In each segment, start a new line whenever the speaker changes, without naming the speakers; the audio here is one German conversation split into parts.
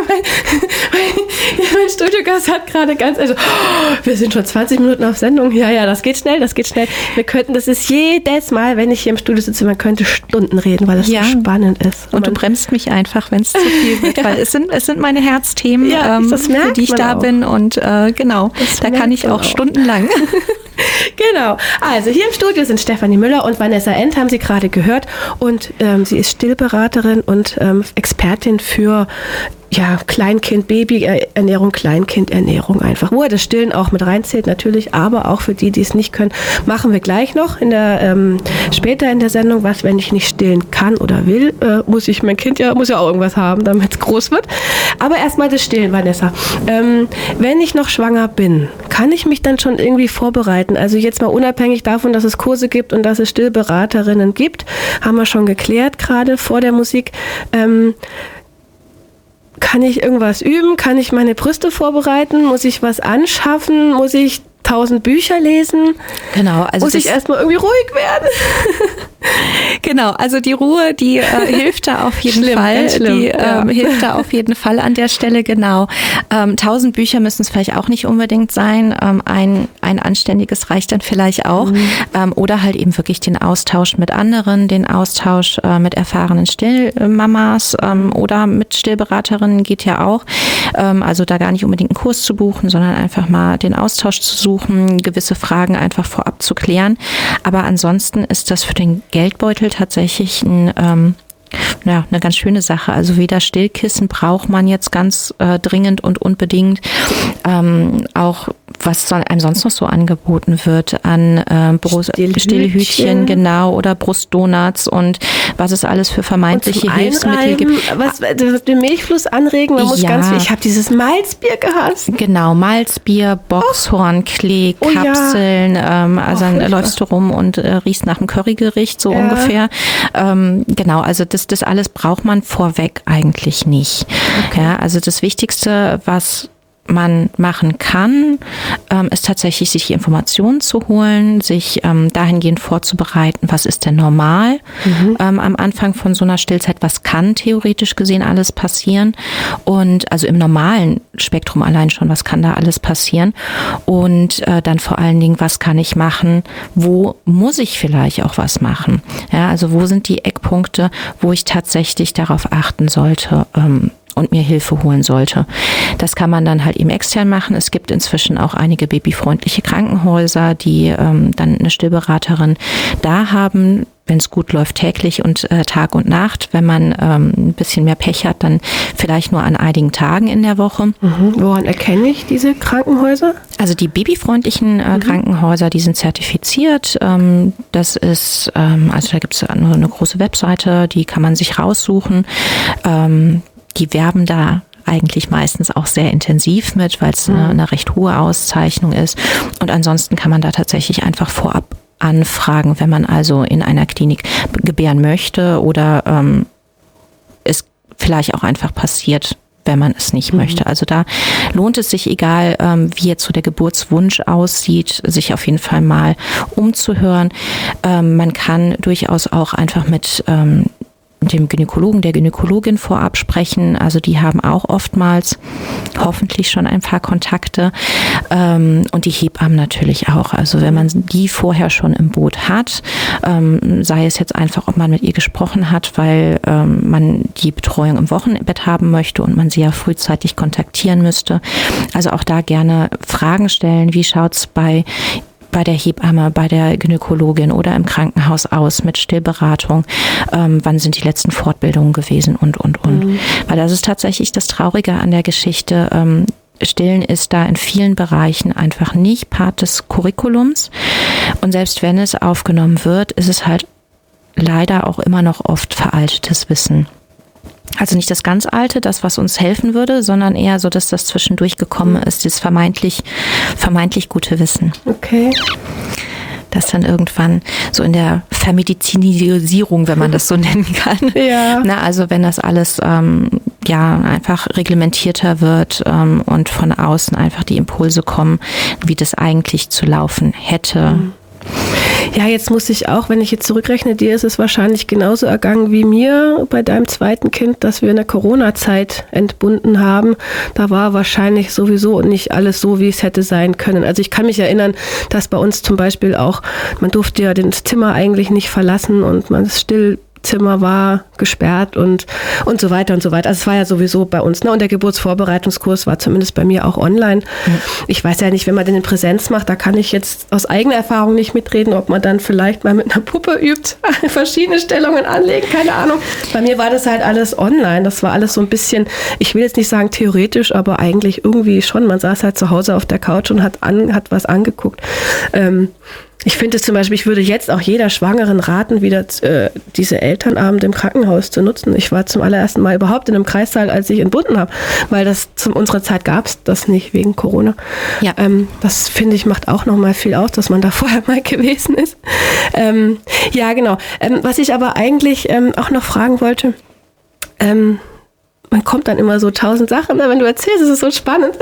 mein Studiogast hat gerade wir sind schon 20 Minuten auf Sendung. Ja, das geht schnell. Wir könnten, das ist jedes Mal, wenn ich hier im Studio sitze, man könnte Stunden reden, weil das so spannend ist.
Und du bremst mich einfach, wenn es zu viel wird, weil es sind meine Herzthemen, für die ich da bin und genau, da kann ich auch stundenlang.
Genau. Also hier im Studio sind Stefanie Müller und Vanessa End, haben Sie gerade gehört. Und sie ist Stillberaterin und Expertin für Kleinkind, Babyernährung, Kleinkindernährung einfach. Wo das Stillen auch mit reinzählt natürlich, aber auch für die es nicht können, machen wir gleich noch später in der Sendung, was, wenn ich nicht stillen kann oder will, mein Kind muss ja auch irgendwas haben, damit es groß wird. Aber erstmal das Stillen, Vanessa. Wenn ich noch schwanger bin, kann ich mich dann schon irgendwie vorbereiten? Also jetzt mal unabhängig davon, dass es Kurse gibt und dass es Stillberaterinnen gibt, haben wir schon geklärt, gerade vor der Musik. Kann ich irgendwas üben? Kann ich meine Brüste vorbereiten? Muss ich was anschaffen? Muss ich 1000 Bücher lesen?
Genau. Also
muss ich erstmal irgendwie ruhig werden?
Genau, also die Ruhe, die hilft da auf jeden Fall. Hilft da auf jeden Fall an der Stelle, genau. 1000 Bücher müssen es vielleicht auch nicht unbedingt sein. Ein anständiges reicht dann vielleicht auch. Oder halt eben wirklich den Austausch mit anderen, den Austausch mit erfahrenen Stillmamas oder mit Stillberaterinnen geht ja auch. Also da gar nicht unbedingt einen Kurs zu buchen, sondern einfach mal den Austausch zu suchen, gewisse Fragen einfach vorab zu klären. Aber ansonsten ist das für den Geldbeutel tatsächlich eine ganz schöne Sache. Also weder Stillkissen braucht man jetzt ganz dringend und unbedingt. Auch was einem sonst noch so angeboten wird an Stillhütchen, genau, oder Brustdonuts und was es alles für vermeintliche Hilfsmittel gibt.
Was den Milchfluss anregen, ich habe dieses Malzbier gehasst.
Genau, Malzbier, Boxhorn, Klee, Kapseln, also dann läufst du rum und riechst nach einem Currygericht, so ungefähr. Genau, also das alles braucht man vorweg eigentlich nicht. Okay. Ja, also das Wichtigste, was man machen kann, ist tatsächlich, sich die Informationen zu holen, sich dahingehend vorzubereiten, was ist denn normal am Anfang von so einer Stillzeit, was kann theoretisch gesehen alles passieren und also im normalen Spektrum allein schon, was kann da alles passieren und dann vor allen Dingen, was kann ich machen, wo muss ich vielleicht auch was machen, ja, also wo sind die Eckpunkte, wo ich tatsächlich darauf achten sollte, und mir Hilfe holen sollte. Das kann man dann halt eben extern machen. Es gibt inzwischen auch einige babyfreundliche Krankenhäuser, die dann eine Stillberaterin da haben, wenn es gut läuft, täglich und Tag und Nacht. Wenn man ein bisschen mehr Pech hat, dann vielleicht nur an einigen Tagen in der Woche.
Woran erkenne ich diese Krankenhäuser?
Also die babyfreundlichen Krankenhäuser, die sind zertifiziert. Das ist, also da gibt es eine große Webseite, die kann man sich raussuchen. Die werben da eigentlich meistens auch sehr intensiv mit, weil es eine recht hohe Auszeichnung ist. Und ansonsten kann man da tatsächlich einfach vorab anfragen, wenn man also in einer Klinik gebären möchte oder es vielleicht auch einfach passiert, wenn man es nicht möchte. Also da lohnt es sich, egal wie jetzt so der Geburtswunsch aussieht, sich auf jeden Fall mal umzuhören. Man kann durchaus auch einfach mit dem Gynäkologen, der Gynäkologin vorab sprechen. Also die haben auch oftmals hoffentlich schon ein paar Kontakte und die Hebammen natürlich auch. Also wenn man die vorher schon im Boot hat, sei es jetzt einfach, ob man mit ihr gesprochen hat, weil man die Betreuung im Wochenbett haben möchte und man sie ja frühzeitig kontaktieren müsste. Also auch da gerne Fragen stellen. Wie schaut's bei der Hebamme, bei der Gynäkologin oder im Krankenhaus aus mit Stillberatung, wann sind die letzten Fortbildungen gewesen und. Weil das ist tatsächlich das Traurige an der Geschichte. Stillen ist da in vielen Bereichen einfach nicht Part des Curriculums und selbst wenn es aufgenommen wird, ist es halt leider auch immer noch oft veraltetes Wissen. Also nicht das ganz Alte, das, was uns helfen würde, sondern eher so, dass das zwischendurch gekommen ist, das vermeintlich gute Wissen.
Okay.
Das dann irgendwann so in der Vermedizinisierung, wenn man das so nennen kann.
Ja.
Na, also wenn das alles einfach reglementierter wird und von außen einfach die Impulse kommen, wie das eigentlich zu laufen hätte.
Ja, jetzt muss ich auch, wenn ich jetzt zurückrechne, dir ist es wahrscheinlich genauso ergangen wie mir bei deinem zweiten Kind, dass wir in der Corona-Zeit entbunden haben. Da war wahrscheinlich sowieso nicht alles so, wie es hätte sein können. Also ich kann mich erinnern, dass bei uns zum Beispiel auch, man durfte ja das Zimmer eigentlich nicht verlassen und man ist Zimmer war gesperrt und so weiter und so weiter. Also es war ja sowieso bei uns, ne? Und der Geburtsvorbereitungskurs war zumindest bei mir auch online. Ich weiß ja nicht, wenn man den in Präsenz macht, da kann ich jetzt aus eigener Erfahrung nicht mitreden, ob man dann vielleicht mal mit einer Puppe übt, verschiedene Stellungen anlegen, keine Ahnung. Bei mir war das halt alles online. Das war alles so ein bisschen, ich will jetzt nicht sagen theoretisch, aber eigentlich irgendwie schon. Man saß halt zu Hause auf der Couch und hat was angeguckt. Ich finde es zum Beispiel, ich würde jetzt auch jeder Schwangeren raten, wieder diese Elternabende im Krankenhaus zu nutzen. Ich war zum allerersten Mal überhaupt in einem Kreissaal, als ich entbunden habe, weil das zu unserer Zeit gab es das nicht wegen Corona. Ja. Das finde ich macht auch nochmal viel aus, dass man da vorher mal gewesen ist. Ja, genau. Was ich aber eigentlich auch noch fragen wollte, man kommt dann immer so 1000 Sachen, wenn du erzählst, es ist so spannend.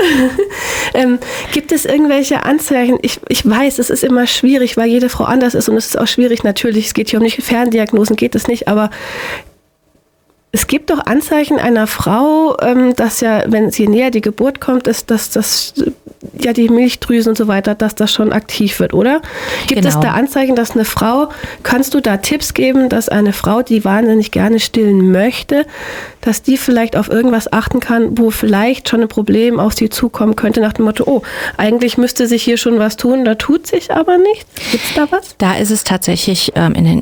Gibt es irgendwelche Anzeichen? Ich weiß, es ist immer schwierig, weil jede Frau anders ist und es ist auch schwierig, natürlich, es geht hier um nicht Ferndiagnosen, geht es nicht, aber es gibt doch Anzeichen einer Frau, dass ja, wenn sie näher die Geburt kommt, ist, dass das ja die Milchdrüsen und so weiter, dass das schon aktiv wird, oder? Gibt es da Anzeichen, dass eine Frau, kannst du da Tipps geben, dass eine Frau, die wahnsinnig gerne stillen möchte, dass die vielleicht auf irgendwas achten kann, wo vielleicht schon ein Problem auf sie zukommen könnte, nach dem Motto, oh, eigentlich müsste sich hier schon was tun, da tut sich aber nichts. Gibt es da was?
Da ist es tatsächlich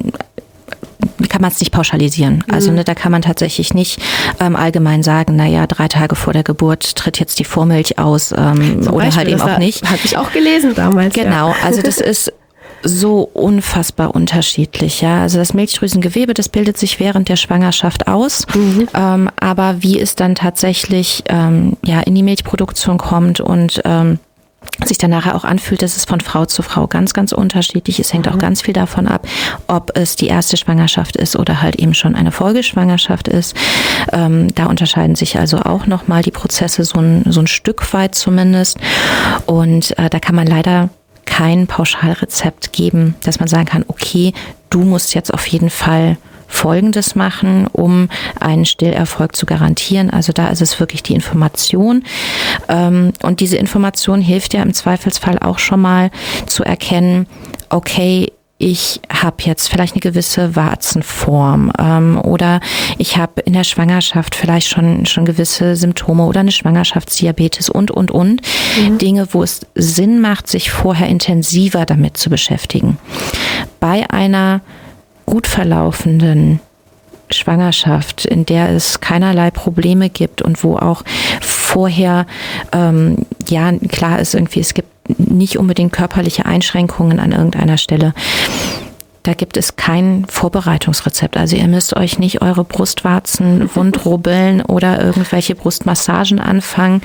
kann man es nicht pauschalisieren. Also da kann man tatsächlich nicht allgemein sagen, 3 Tage vor der Geburt tritt jetzt die Vormilch aus oder Beispiel, halt eben auch nicht.
Habe ich auch gelesen damals.
Genau, also das ist so unfassbar unterschiedlich. Ja, also das Milchdrüsengewebe, das bildet sich während der Schwangerschaft aus, aber wie es dann tatsächlich in die Milchproduktion kommt und sich dann nachher auch anfühlt, das ist von Frau zu Frau ganz, ganz unterschiedlich. Es hängt auch ganz viel davon ab, ob es die erste Schwangerschaft ist oder halt eben schon eine Folgeschwangerschaft ist. Da unterscheiden sich also auch nochmal die Prozesse so ein Stück weit zumindest. Und da kann man leider kein Pauschalrezept geben, dass man sagen kann, okay, du musst jetzt auf jeden Fall Folgendes machen, um einen Stillerfolg zu garantieren. Also da ist es wirklich die Information. Und diese Information hilft ja im Zweifelsfall auch schon mal zu erkennen, okay, ich habe jetzt vielleicht eine gewisse Warzenform oder ich habe in der Schwangerschaft vielleicht schon gewisse Symptome oder eine Schwangerschaftsdiabetes und. Dinge, wo es Sinn macht, sich vorher intensiver damit zu beschäftigen. Bei einer gut verlaufenden Schwangerschaft, in der es keinerlei Probleme gibt und wo auch vorher klar ist irgendwie, es gibt nicht unbedingt körperliche Einschränkungen an irgendeiner Stelle. Da gibt es kein Vorbereitungsrezept. Also ihr müsst euch nicht eure Brustwarzen wundrubbeln oder irgendwelche Brustmassagen anfangen.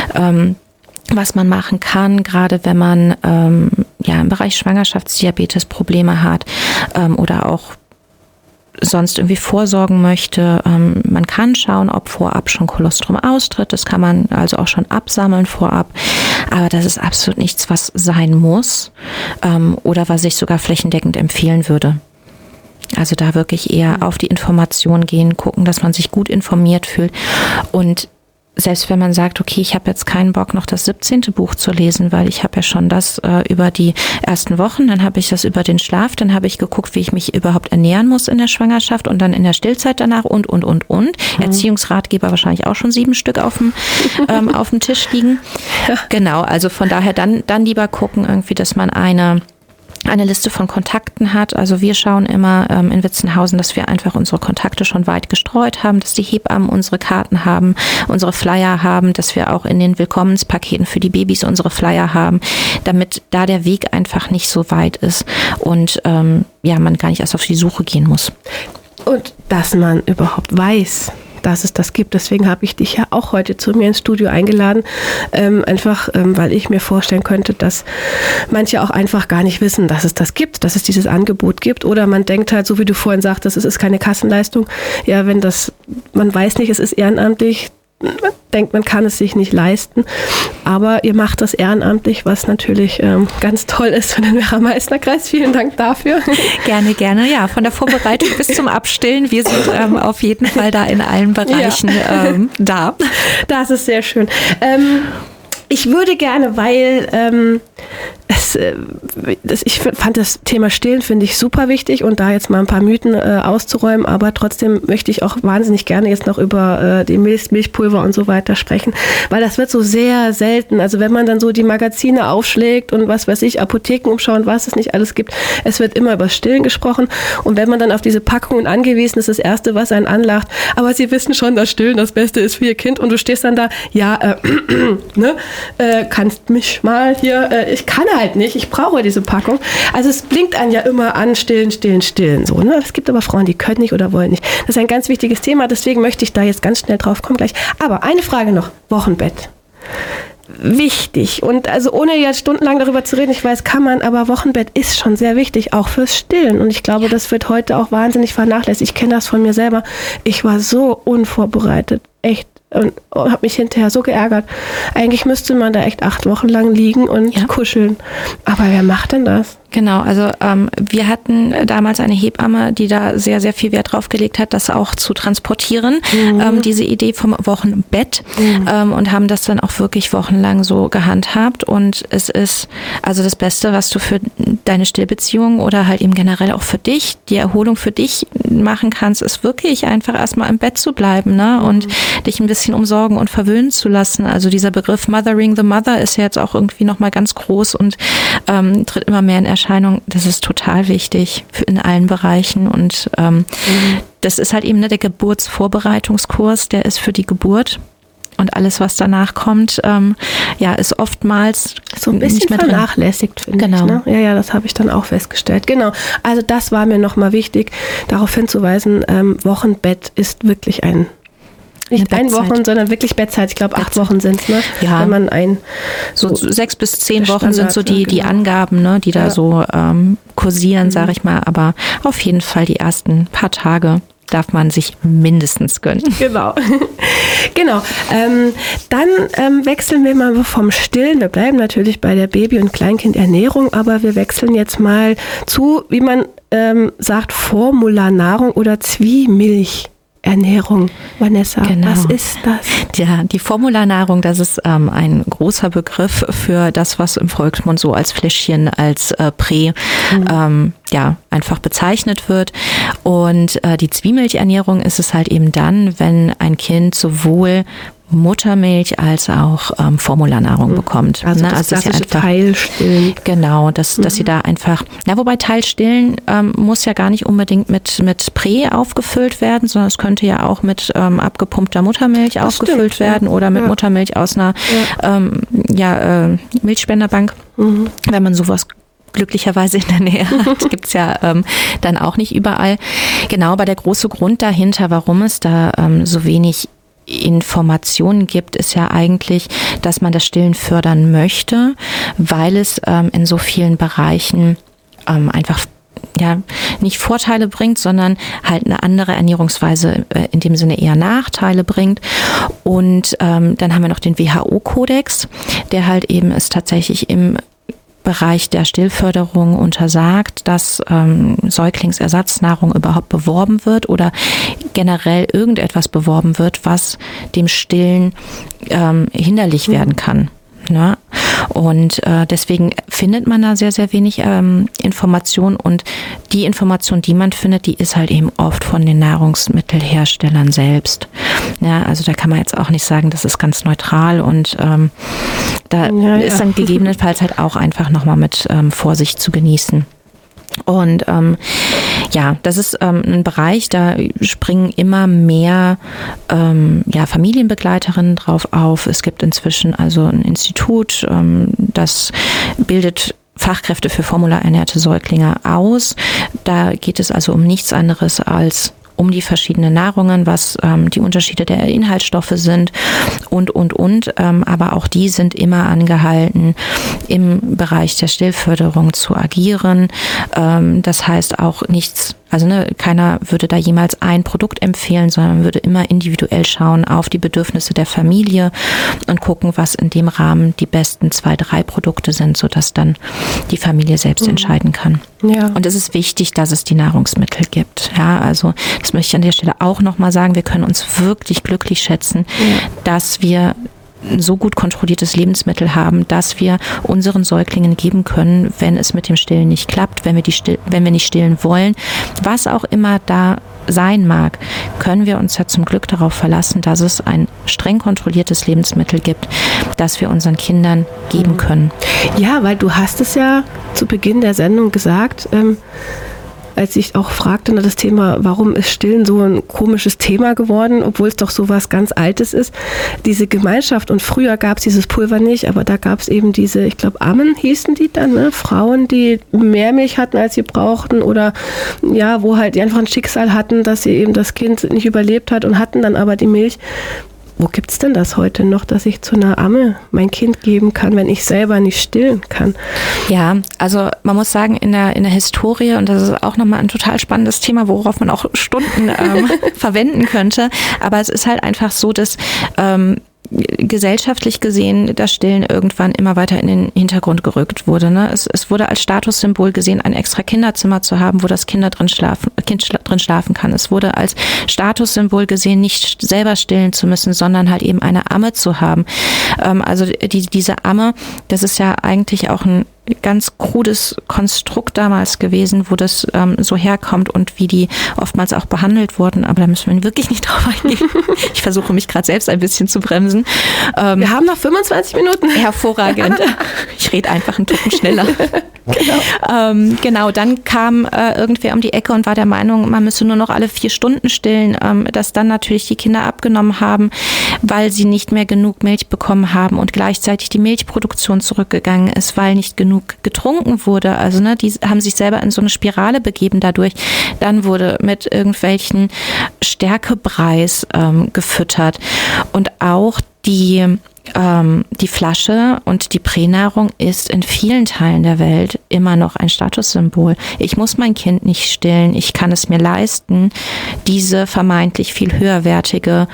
Was man machen kann, gerade wenn man im Bereich Schwangerschaftsdiabetes Probleme hat oder auch sonst irgendwie vorsorgen möchte. Man kann schauen, ob vorab schon Kolostrum austritt. Das kann man also auch schon absammeln vorab. Aber das ist absolut nichts, was sein muss oder was ich sogar flächendeckend empfehlen würde. Also da wirklich eher auf die Information gehen, gucken, dass man sich gut informiert fühlt. Und selbst wenn man sagt, okay, ich habe jetzt keinen Bock, noch das 17. Buch zu lesen, weil ich habe ja schon das über die ersten Wochen, dann habe ich das über den Schlaf, dann habe ich geguckt, wie ich mich überhaupt ernähren muss in der Schwangerschaft und dann in der Stillzeit danach und. Erziehungsratgeber wahrscheinlich auch schon 7 Stück auf dem Tisch liegen. Ja. Genau, also von daher dann lieber gucken irgendwie, dass man eine Liste von Kontakten hat. Also wir schauen immer in Witzenhausen, dass wir einfach unsere Kontakte schon weit gestreut haben, dass die Hebammen unsere Karten haben, unsere Flyer haben, dass wir auch in den Willkommenspaketen für die Babys unsere Flyer haben, damit da der Weg einfach nicht so weit ist und man gar nicht erst auf die Suche gehen muss.
Und dass man überhaupt weiß, dass es das gibt. Deswegen habe ich dich ja auch heute zu mir ins Studio eingeladen, weil ich mir vorstellen könnte, dass manche auch einfach gar nicht wissen, dass es das gibt, dass es dieses Angebot gibt. Oder man denkt halt, so wie du vorhin sagtest, es ist keine Kassenleistung. Ja, man weiß nicht, es ist ehrenamtlich, denkt, man kann es sich nicht leisten. Aber ihr macht das ehrenamtlich, was natürlich ganz toll ist für den Werra-Meißner-Kreis. Vielen Dank dafür.
Gerne, gerne. Ja, von der Vorbereitung bis zum Abstillen. Wir sind auf jeden Fall da in allen Bereichen da.
Das ist sehr schön. Ich würde gerne, weil ich fand das Thema Stillen, finde ich super wichtig und da jetzt mal ein paar Mythen auszuräumen, aber trotzdem möchte ich auch wahnsinnig gerne jetzt noch über die Milchpulver und so weiter sprechen, weil das wird so sehr selten. Also wenn man dann so die Magazine aufschlägt und was weiß ich, Apotheken umschauen, was es nicht alles gibt, es wird immer über Stillen gesprochen und wenn man dann auf diese Packungen angewiesen ist, das Erste, was einen anlacht, aber Sie wissen schon, dass Stillen das Beste ist für Ihr Kind und du stehst dann da, kannst mich mal hier, ich kann halt nicht, ich brauche diese Packung. Also es blinkt einen ja immer an, stillen, so. Ne? Es gibt aber Frauen, die können nicht oder wollen nicht. Das ist ein ganz wichtiges Thema, deswegen möchte ich da jetzt ganz schnell drauf kommen gleich. Aber eine Frage noch, Wochenbett. Wichtig und also ohne jetzt stundenlang darüber zu reden, ich weiß, kann man, aber Wochenbett ist schon sehr wichtig, auch fürs Stillen und ich glaube, das wird heute auch wahnsinnig vernachlässigt. Ich kenne das von mir selber. Ich war so unvorbereitet, echt. Und habe mich hinterher so geärgert. Eigentlich müsste man da echt 8 Wochen lang liegen und kuscheln. Aber wer macht denn das?
Genau, also wir hatten damals eine Hebamme, die da sehr, sehr viel Wert drauf gelegt hat, das auch zu transportieren, diese Idee vom Wochenbett und haben das dann auch wirklich wochenlang so gehandhabt und es ist also das Beste, was du für deine Stillbeziehung oder halt eben generell auch für dich, die Erholung für dich machen kannst, ist wirklich einfach erstmal im Bett zu bleiben, ne? Und dich ein bisschen umsorgen und verwöhnen zu lassen. Also dieser Begriff Mothering the Mother ist ja jetzt auch irgendwie nochmal ganz groß und tritt immer mehr in Erscheinung. Das ist total wichtig in allen Bereichen und das ist halt eben der Geburtsvorbereitungskurs, der ist für die Geburt und alles, was danach kommt, ist oftmals
so ein bisschen nicht mehr vernachlässigt, finde ich. Ne? Ja, das habe ich dann auch festgestellt. Genau, also das war mir nochmal wichtig, darauf hinzuweisen, Wochenbett ist wirklich nicht 1 Wochen, sondern wirklich Bettzeit. Ich glaube, 8 Wochen sind es, ne?
Ja.
Wenn man
so 6 bis 10 Wochen sind so die Angaben, ne, die da so kursieren, sage ich mal. Aber auf jeden Fall die ersten paar Tage darf man sich mindestens gönnen.
Genau. Dann wechseln wir mal vom Stillen. Wir bleiben natürlich bei der Baby- und Kleinkindernährung, aber wir wechseln jetzt mal zu, wie man sagt, Formularnahrung oder Zwiemilch. Ernährung, Vanessa, was ist das?
Ja, die Formularnahrung, das ist ein großer Begriff für das, was im Volksmund so als Fläschchen, als Prä einfach bezeichnet wird. Und die Zwiemilchernährung ist es halt eben dann, wenn ein Kind sowohl Muttermilch als auch Formularnahrung bekommt.
Also das klassische Teilstillen.
Genau, dass sie da einfach, wobei Teilstillen muss ja gar nicht unbedingt mit Prä aufgefüllt werden, sondern es könnte ja auch mit abgepumpter Muttermilch aufgefüllt werden oder mit Muttermilch aus einer Milchspenderbank, wenn man sowas glücklicherweise in der Nähe hat, gibt's ja dann auch nicht überall. Genau, aber der große Grund dahinter, warum es da so wenig Informationen gibt, ist ja eigentlich, dass man das Stillen fördern möchte, weil es in so vielen Bereichen einfach nicht Vorteile bringt, sondern halt eine andere Ernährungsweise in dem Sinne eher Nachteile bringt. Und dann haben wir noch den WHO-Kodex, der halt eben es tatsächlich im Bereich der Stillförderung untersagt, dass Säuglingsersatznahrung überhaupt beworben wird oder generell irgendetwas beworben wird, was dem Stillen hinderlich werden kann. Ne? Und deswegen findet man da sehr, sehr wenig Information und die Information, die man findet, die ist halt eben oft von den Nahrungsmittelherstellern selbst. Ja, also da kann man jetzt auch nicht sagen, das ist ganz neutral und da ist dann gegebenenfalls halt auch einfach nochmal mit Vorsicht zu genießen. Und das ist ein Bereich, da springen immer mehr Familienbegleiterinnen drauf auf. Es gibt inzwischen also ein Institut, das bildet Fachkräfte für formularernährte Säuglinge aus. Da geht es also um nichts anderes als um die verschiedenen Nahrungen, was die Unterschiede der Inhaltsstoffe sind und. Aber auch die sind immer angehalten, im Bereich der Stillförderung zu agieren. Das heißt auch nichts Also keiner würde da jemals ein Produkt empfehlen, sondern würde immer individuell schauen auf die Bedürfnisse der Familie und gucken, was in dem Rahmen die besten 2, 3 Produkte sind, sodass dann die Familie selbst entscheiden kann.
Ja.
Und es ist wichtig, dass es die Nahrungsmittel gibt. Ja, also das möchte ich an der Stelle auch nochmal sagen. Wir können uns wirklich glücklich schätzen, dass wir ein so gut kontrolliertes Lebensmittel haben, dass wir unseren Säuglingen geben können, wenn es mit dem Stillen nicht klappt, wenn wir nicht stillen wollen, was auch immer da sein mag, können wir uns ja zum Glück darauf verlassen, dass es ein streng kontrolliertes Lebensmittel gibt, das wir unseren Kindern geben können.
Ja, weil du hast es ja zu Beginn der Sendung gesagt, als ich auch fragte, das Thema, warum ist Stillen so ein komisches Thema geworden, obwohl es doch so was ganz Altes ist. Diese Gemeinschaft, und früher gab es dieses Pulver nicht, aber da gab es eben diese, ich glaube, Ammen hießen die dann, ne? Frauen, die mehr Milch hatten, als sie brauchten, oder ja, wo halt die einfach ein Schicksal hatten, dass sie eben das Kind nicht überlebt hat und hatten dann aber die Milch. Wo gibt's denn das heute noch, dass ich zu einer Amme mein Kind geben kann, wenn ich selber nicht stillen kann?
Ja, also man muss sagen, in der Historie, und das ist auch nochmal ein total spannendes Thema, worauf man auch Stunden verwenden könnte, aber es ist halt einfach so, dass gesellschaftlich gesehen das Stillen irgendwann immer weiter in den Hintergrund gerückt wurde. Ne? Es wurde als Statussymbol gesehen, ein extra Kinderzimmer zu haben, wo das Kind drin schlafen kann. Es wurde als Statussymbol gesehen, nicht selber stillen zu müssen, sondern halt eben eine Amme zu haben. Also diese Amme, das ist ja eigentlich auch ein ganz krudes Konstrukt damals gewesen, wo das so herkommt und wie die oftmals auch behandelt wurden. Aber da müssen wir wirklich nicht drauf eingehen. Ich versuche mich gerade selbst ein bisschen zu bremsen.
Wir haben noch 25 Minuten.
Hervorragend. Ich rede einfach einen Tucken schneller. Genau, dann kam irgendwer um die Ecke und war der Meinung, man müsse nur noch alle 4 Stunden stillen, dass dann natürlich die Kinder abgenommen haben, weil sie nicht mehr genug Milch bekommen haben und gleichzeitig die Milchproduktion zurückgegangen ist, weil nicht genug getrunken wurde. Also die haben sich selber in so eine Spirale begeben dadurch. Dann wurde mit irgendwelchen Stärkebreis gefüttert und auch die Flasche und die Pränahrung ist in vielen Teilen der Welt immer noch ein Statussymbol. Ich muss mein Kind nicht stillen, ich kann es mir leisten, diese vermeintlich viel höherwertige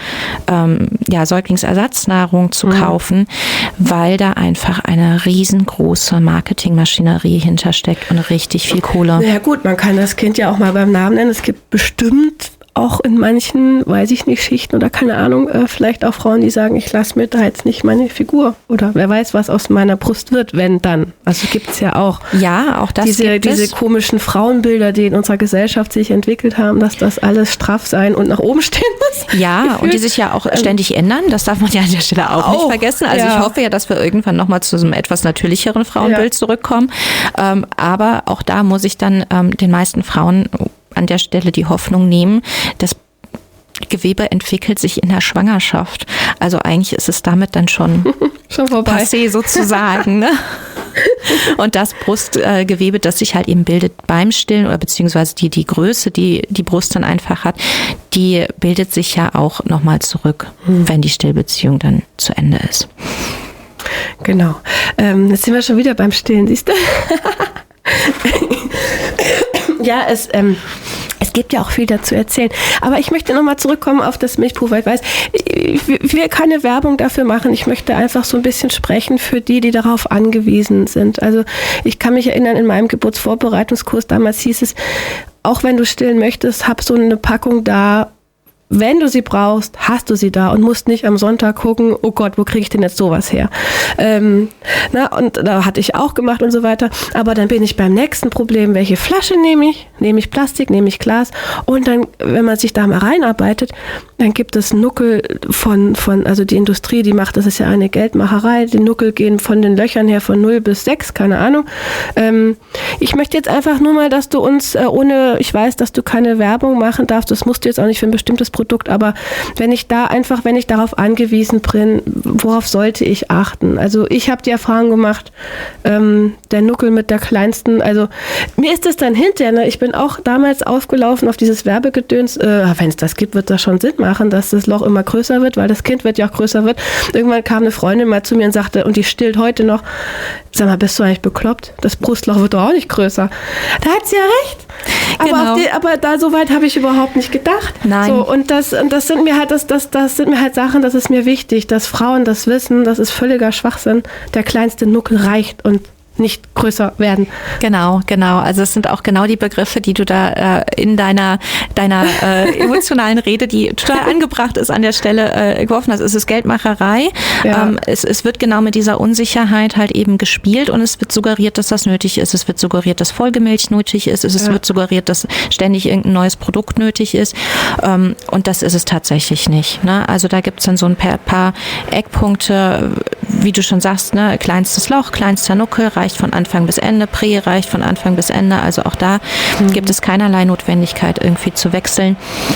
Säuglingsersatznahrung zu kaufen, weil da einfach eine riesengroße Marketingmaschinerie hintersteckt und richtig viel Kohle.
Ja gut, man kann das Kind ja auch mal beim Namen nennen. Es gibt bestimmt auch in manchen, weiß ich nicht, Schichten oder keine Ahnung, vielleicht auch Frauen, die sagen, ich lasse mir da jetzt nicht meine Figur oder wer weiß, was aus meiner Brust wird, wenn dann. Also gibt es ja auch.
Ja, auch das
gibt es. Diese komischen Frauenbilder, die in unserer Gesellschaft sich entwickelt haben, dass das alles straff sein und nach oben stehen muss.
Ja, gefühlt. Und die sich ja auch ständig ändern. Das darf man ja an der Stelle auch nicht vergessen. Also ich hoffe ja, dass wir irgendwann nochmal zu so einem etwas natürlicheren Frauenbild zurückkommen. Aber auch da muss ich dann den meisten Frauen an der Stelle die Hoffnung nehmen, das Gewebe entwickelt sich in der Schwangerschaft. Also eigentlich ist es damit dann schon
vorbei.
Passé sozusagen. Ne? Und das Brustgewebe, das sich halt eben bildet beim Stillen oder beziehungsweise die Größe, die die Brust dann einfach hat, die bildet sich ja auch nochmal zurück, wenn die Stillbeziehung dann zu Ende ist.
Genau. Jetzt sind wir schon wieder beim Stillen, siehst du? Ja, es gibt ja auch viel dazu erzählen. Aber ich möchte nochmal zurückkommen auf das Milchpulver. Ich weiß, ich will keine Werbung dafür machen. Ich möchte einfach so ein bisschen sprechen für die darauf angewiesen sind. Also ich kann mich erinnern, in meinem Geburtsvorbereitungskurs damals hieß es, auch wenn du stillen möchtest, hab so eine Packung da. Wenn du sie brauchst, hast du sie da und musst nicht am Sonntag gucken, oh Gott, wo kriege ich denn jetzt sowas her? Und da hatte ich auch gemacht und so weiter. Aber dann bin ich beim nächsten Problem, welche Flasche nehme ich? Nehme ich Plastik, nehme ich Glas? Und dann, wenn man sich da mal reinarbeitet, dann gibt es Nuckel also die Industrie, die macht, das ist ja eine Geldmacherei, die Nuckel gehen von den Löchern her von 0 bis 6, keine Ahnung. Ich möchte jetzt einfach nur mal, dass du uns ich weiß, dass du keine Werbung machen darfst, das musst du jetzt auch nicht für ein bestimmtes Produkt, aber wenn ich darauf angewiesen bin, worauf sollte ich achten? Also ich habe die Erfahrung gemacht, der Nuckel mit der kleinsten, also mir ist es dann hinterher, ne? Ich bin auch damals aufgelaufen auf dieses Werbegedöns, wenn es das gibt, wird das schon Sinn machen. machen, dass das Loch immer größer wird, weil das Kind wird ja auch größer wird. Irgendwann kam eine Freundin mal zu mir und sagte, und die stillt heute noch, sag mal, bist du eigentlich bekloppt? Das Brustloch wird doch auch nicht größer. Da hat sie ja recht.
Genau.
Aber da so weit habe ich überhaupt nicht gedacht.
Nein.
So, und das sind mir halt Sachen, das ist mir wichtig, dass Frauen das wissen, das ist völliger Schwachsinn. Der kleinste Nuckel reicht und nicht größer werden.
Genau. Also es sind auch genau die Begriffe, die du da in deiner emotionalen Rede, die total angebracht ist an der Stelle, geworfen hast. Es ist Geldmacherei.
Ja.
Es wird genau mit dieser Unsicherheit halt eben gespielt und es wird suggeriert, dass das nötig ist. Es wird suggeriert, dass Folgemilch nötig ist. Es wird suggeriert, dass ständig irgendein neues Produkt nötig ist. Und das ist es tatsächlich nicht. Ne? Also da gibt es dann so ein paar Eckpunkte, wie du schon sagst, ne? Kleinstes Loch, kleinster Nuckel, reicht von Anfang bis Ende, Prä reicht von Anfang bis Ende, also auch da gibt es keinerlei Notwendigkeit irgendwie zu wechseln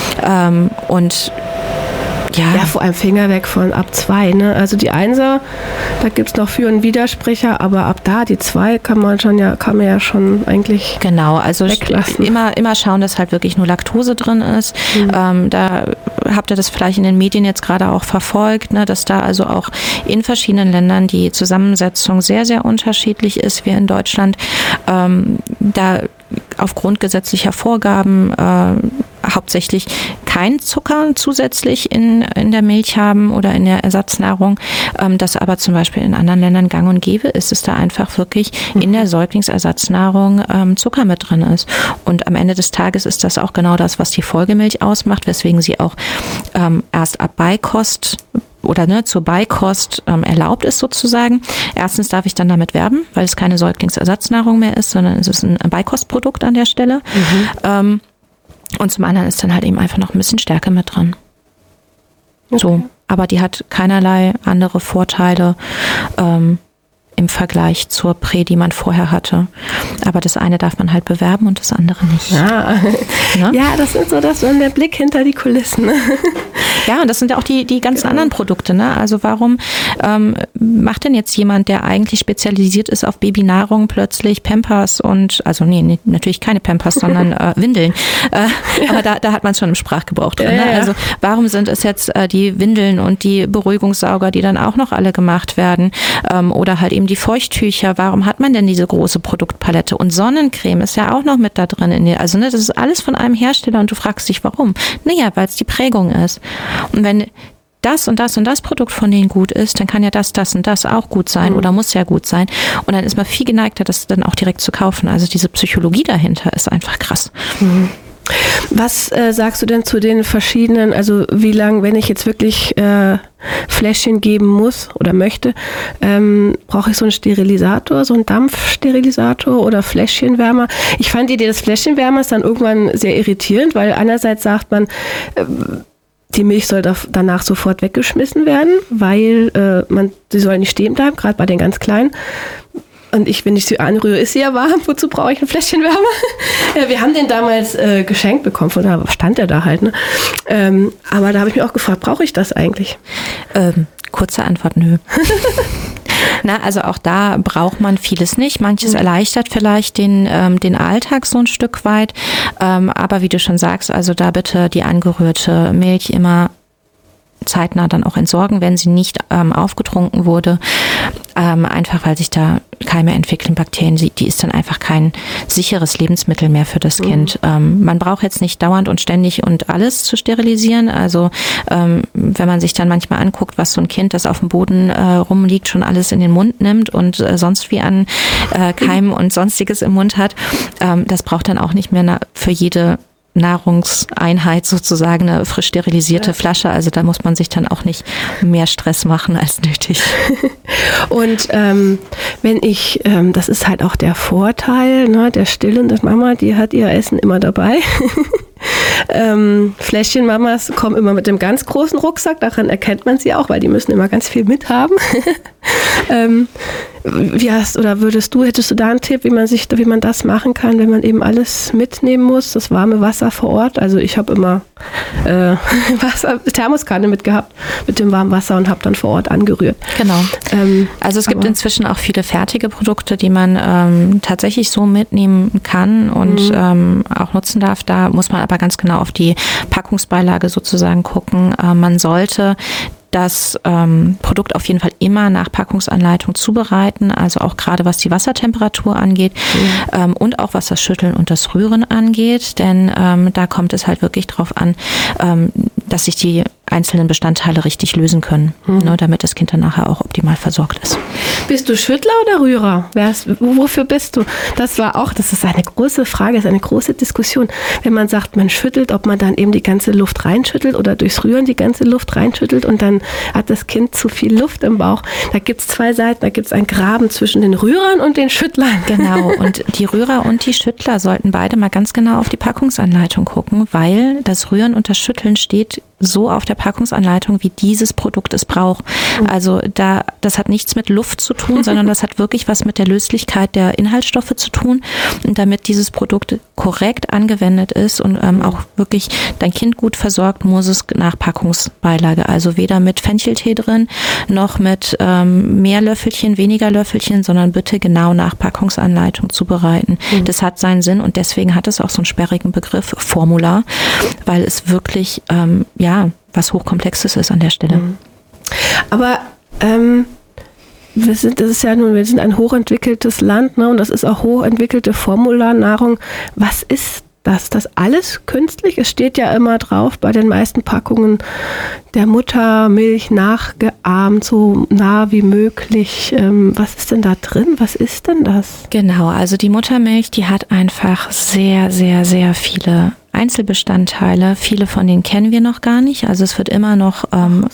und ja,
vor allem Finger weg von ab 2, ne? Also die 1er, da gibt es noch Für- und Widersprecher, aber ab da, die 2 kann man ja schon eigentlich
genau, also
weglassen.
Immer schauen, dass halt wirklich nur Laktose drin ist. Da habt ihr das vielleicht in den Medien jetzt gerade auch verfolgt, ne, dass da also auch in verschiedenen Ländern die Zusammensetzung sehr, sehr unterschiedlich ist. Wir in Deutschland da aufgrund gesetzlicher Vorgaben hauptsächlich kein Zucker zusätzlich in der Milch haben oder in der Ersatznahrung, das aber zum Beispiel in anderen Ländern gang und gäbe ist, es da einfach wirklich in der Säuglingsersatznahrung Zucker mit drin ist. Und am Ende des Tages ist das auch genau das, was die Folgemilch ausmacht, weswegen sie auch erst ab Beikost oder zur Beikost erlaubt ist sozusagen. Erstens darf ich dann damit werben, weil es keine Säuglingsersatznahrung mehr ist, sondern es ist ein Beikostprodukt an der Stelle. Und zum anderen ist dann halt eben einfach noch ein bisschen Stärke mit dran. Okay. So, aber die hat keinerlei andere Vorteile im Vergleich zur Prä, die man vorher hatte. Aber das eine darf man halt bewerben und das andere nicht.
Ja, das ist der Blick hinter die Kulissen.
Ja, und das sind ja auch die ganzen anderen Produkte. Ne? Also warum macht denn jetzt jemand, der eigentlich spezialisiert ist auf Babynahrung, plötzlich Pampers und, also nee, natürlich keine Pampers, sondern Windeln. Aber da hat man es schon im Sprachgebrauch drin. Ne? Also warum sind es jetzt die Windeln und die Beruhigungssauger, die dann auch noch alle gemacht werden? Oder halt eben die Feuchttücher. Warum hat man denn diese große Produktpalette? Und Sonnencreme ist ja auch noch mit da drin. Also das ist alles von einem Hersteller und du fragst dich, warum? Naja, weil es die Prägung ist. Und wenn das und das und das Produkt von denen gut ist, dann kann ja das und das auch gut sein oder muss ja gut sein. Und dann ist man viel geneigter, das dann auch direkt zu kaufen. Also diese Psychologie dahinter ist einfach krass.
Was sagst du denn zu den verschiedenen, also wie lang, wenn ich jetzt wirklich Fläschchen geben muss oder möchte, brauche ich so einen Sterilisator, so einen Dampfsterilisator oder Fläschchenwärmer? Ich fand die Idee des Fläschchenwärmers dann irgendwann sehr irritierend, weil einerseits sagt man, die Milch soll danach sofort weggeschmissen werden, weil sie soll nicht stehen bleiben, gerade bei den ganz Kleinen. Und wenn ich sie anrühre, ist sie ja warm. Wozu brauche ich ein Fläschchenwärmer? Wir haben den damals geschenkt bekommen, von da stand er da halt. Ne? Aber da habe ich mich auch gefragt, brauche ich das eigentlich?
Kurze Antwort, nö. Na, also auch da braucht man vieles nicht. Manches erleichtert vielleicht den Alltag so ein Stück weit. Aber wie du schon sagst, also da bitte die angerührte Milch immer zeitnah dann auch entsorgen, wenn sie nicht aufgetrunken wurde. Einfach weil sich da Keime entwickeln, Bakterien, die ist dann einfach kein sicheres Lebensmittel mehr für das Kind. Man braucht jetzt nicht dauernd und ständig und alles zu sterilisieren. Also wenn man sich dann manchmal anguckt, was so ein Kind, das auf dem Boden rumliegt, schon alles in den Mund nimmt und sonst wie an Keimen und Sonstiges im Mund hat, das braucht dann auch nicht mehr für jede Nahrungseinheit sozusagen eine frisch sterilisierte Flasche. Also da muss man sich dann auch nicht mehr Stress machen als nötig.
Und wenn ich, das ist halt auch der Vorteil, ne, der stillenden Mama, die hat ihr Essen immer dabei. Fläschchenmamas kommen immer mit dem ganz großen Rucksack, daran erkennt man sie auch, weil die müssen immer ganz viel mithaben. hättest du da einen Tipp, wie man das machen kann, wenn man eben alles mitnehmen muss, das warme Wasser vor Ort? Also ich habe immer Thermoskanne mitgehabt mit dem warmen Wasser und habe dann vor Ort angerührt.
Genau. Also es gibt inzwischen auch viele fertige Produkte, die man tatsächlich so mitnehmen kann und auch nutzen darf. Da muss man aber ganz genau auf die Packungsbeilage sozusagen gucken. Man sollte das Produkt auf jeden Fall immer nach Packungsanleitung zubereiten, also auch gerade was die Wassertemperatur angeht und auch was das Schütteln und das Rühren angeht, denn da kommt es halt wirklich drauf an, dass sich die einzelnen Bestandteile richtig lösen können, ne, damit das Kind dann nachher auch optimal versorgt ist.
Bist du Schüttler oder Rührer? Wofür bist du? Das ist eine große Frage, ist eine große Diskussion. Wenn man sagt, man schüttelt, ob man dann eben die ganze Luft reinschüttelt oder durchs Rühren die ganze Luft reinschüttelt und dann hat das Kind zu viel Luft im Bauch. Da gibt es zwei Seiten, da gibt es einen Graben zwischen den Rührern und den Schüttlern.
Genau, und die Rührer und die Schüttler sollten beide mal ganz genau auf die Packungsanleitung gucken, weil das Rühren und das Schütteln steht so auf der Packungsanleitung, wie dieses Produkt es braucht. Also das hat nichts mit Luft zu tun, sondern das hat wirklich was mit der Löslichkeit der Inhaltsstoffe zu tun. Und damit dieses Produkt korrekt angewendet ist und auch wirklich dein Kind gut versorgt, muss es nach Packungsbeilage. Also weder mit Fencheltee drin, noch mit mehr Löffelchen, weniger Löffelchen, sondern bitte genau nach Packungsanleitung zubereiten. Das hat seinen Sinn und deswegen hat es auch so einen sperrigen Begriff, Formular, weil es wirklich, was Hochkomplexes ist an der Stelle.
Aber wir sind ein hochentwickeltes Land, ne? Und das ist auch hochentwickelte Formularnahrung. Was ist das? Das alles künstlich? Es steht ja immer drauf bei den meisten Packungen der Muttermilch nachgeahmt, so nah wie möglich. Was ist denn da drin? Was ist denn das?
Genau, also die Muttermilch, die hat einfach sehr, sehr, sehr viele Einzelbestandteile. Viele von denen kennen wir noch gar nicht. Also es wird immer noch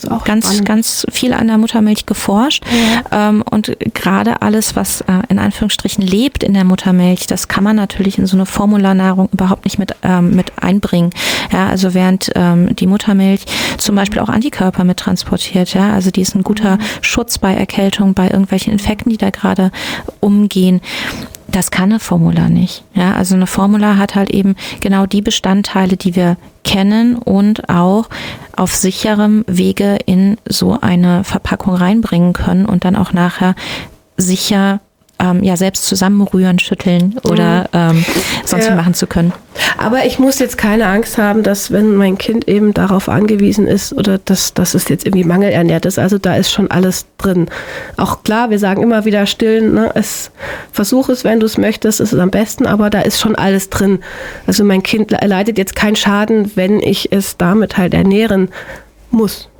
ganz viel an der Muttermilch geforscht. Ja. Und gerade alles, was in Anführungsstrichen lebt in der Muttermilch, das kann man natürlich in so eine Formularnahrung überhaupt nicht mit einbringen. Ja, also während die Muttermilch zum Beispiel auch Antikörper mit transportiert. Ja, also die ist ein guter Schutz bei Erkältung, bei irgendwelchen Infekten, die da gerade umgehen. Das kann eine Formula nicht. Ja, also eine Formula hat halt eben genau die Bestandteile, die wir kennen und auch auf sicherem Wege in so eine Verpackung reinbringen können und dann auch nachher sicher selbst zusammenrühren, schütteln oder sonst machen zu können.
Aber ich muss jetzt keine Angst haben, dass wenn mein Kind eben darauf angewiesen ist oder dass es jetzt irgendwie mangelernährt ist, also da ist schon alles drin. Auch klar, wir sagen immer wieder stillen, ne? Versuch es, wenn du es möchtest, ist es am besten, aber da ist schon alles drin. Also mein Kind erleidet jetzt keinen Schaden, wenn ich es damit halt ernähren muss.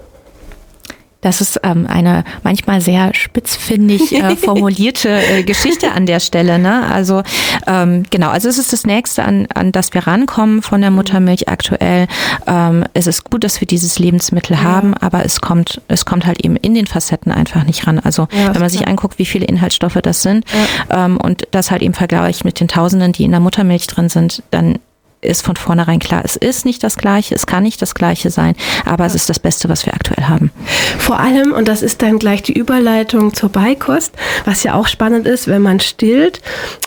Das ist eine manchmal sehr spitzfindig formulierte Geschichte an der Stelle, ne? Also genau, also es ist das Nächste, an das wir rankommen von der Muttermilch aktuell. Es ist gut, dass wir dieses Lebensmittel haben, aber es kommt halt eben in den Facetten einfach nicht ran. Also wenn man sich anguckt, wie viele Inhaltsstoffe das sind und das halt eben vergleicht mit den Tausenden, die in der Muttermilch drin sind, dann ist von vornherein klar, es ist nicht das Gleiche, es kann nicht das Gleiche sein, aber es ist das Beste, was wir aktuell haben.
Vor allem, und das ist dann gleich die Überleitung zur Beikost, was ja auch spannend ist, wenn man stillt,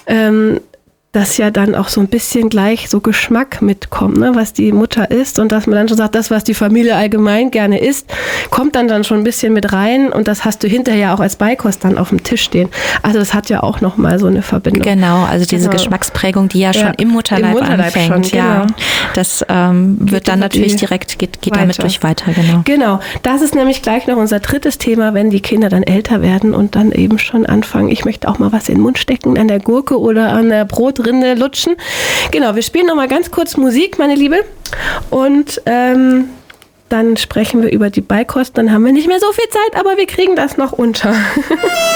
dass ja dann auch so ein bisschen gleich so Geschmack mitkommt, ne, was die Mutter isst und dass man dann schon sagt, das, was die Familie allgemein gerne isst, kommt dann schon ein bisschen mit rein und das hast du hinterher auch als Beikost dann auf dem Tisch stehen. Also das hat ja auch nochmal so eine Verbindung.
Genau, also diese Geschmacksprägung, die ja schon im Mutterleib anfängt.
Schon, genau.
Das wird dann natürlich direkt, geht damit durch weiter.
Genau, das ist nämlich gleich noch unser drittes Thema, wenn die Kinder dann älter werden und dann eben schon anfangen, ich möchte auch mal was in den Mund stecken, an der Gurke oder an der Brotrinde lutschen. Genau, wir spielen noch mal ganz kurz Musik, meine Liebe. Und dann sprechen wir über die Beikost. Dann haben wir nicht mehr so viel Zeit, aber wir kriegen das noch unter.